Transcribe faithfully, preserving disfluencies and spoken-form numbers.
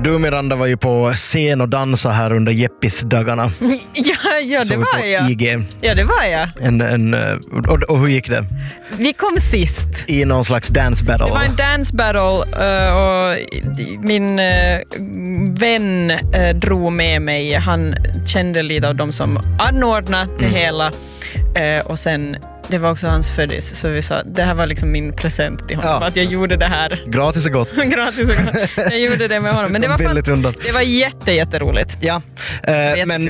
Du, Miranda, var ju på scen och dansa här under Jeppis-dagarna. Ja, ja det var jag. I G. Ja, det var jag. En, en, och, och hur gick det? Vi kom sist. I någon slags dance battle? Det var en dance battle uh, och min uh, vän uh, drog med mig. Han kände lite av dem som anordnade det mm. hela. Uh, och sen, det var också hans födis. Så vi sa, det här var liksom min present till honom. Ja. Att jag gjorde det här. Gratis och gott. Gratis och gott. Jag gjorde det med honom. Men det var, fan, det var jätte, jätteroligt. Ja, uh, men